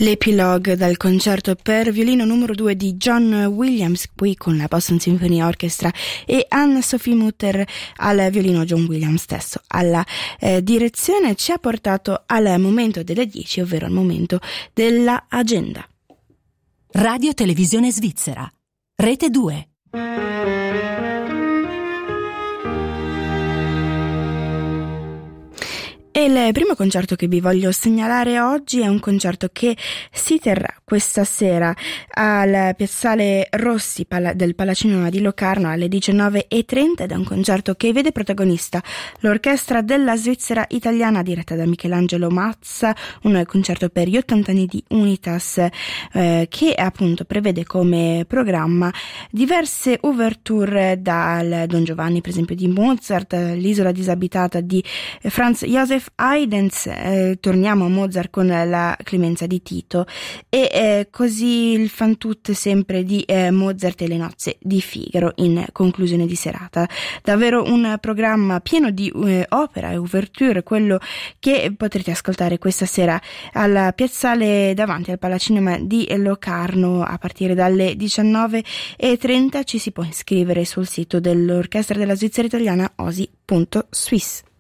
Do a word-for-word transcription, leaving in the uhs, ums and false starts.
L'epilogue dal concerto per violino numero due di John Williams, qui con la Boston Symphony Orchestra e Anne-Sophie Mutter al violino, John Williams stesso alla eh, direzione, ci ha portato al momento delle dieci, ovvero al momento della agenda. Radio Televisione Svizzera, Rete due. E il primo concerto che vi voglio segnalare oggi è un concerto che si terrà questa sera al Piazzale Rossi del Palacinema di Locarno alle diciannove e trenta ed è un concerto che vede protagonista l'Orchestra della Svizzera Italiana diretta da Michelangelo Mazza, un concerto per gli ottanta anni di Unitas eh, che appunto prevede come programma diverse ouverture dal Don Giovanni per esempio di Mozart, l'Isola disabitata di Franz Josef Haydn, eh, torniamo a Mozart con la Clemenza di Tito e eh, così il fan tutte sempre di eh, Mozart e le nozze di Figaro in conclusione di serata. Davvero un programma pieno di eh, opera e ouverture, quello che potrete ascoltare questa sera al piazzale davanti al Palacinema di Locarno a partire dalle diciannove e trenta. Ci si può iscrivere sul sito dell'Orchestra della Svizzera Italiana osi punto swiss.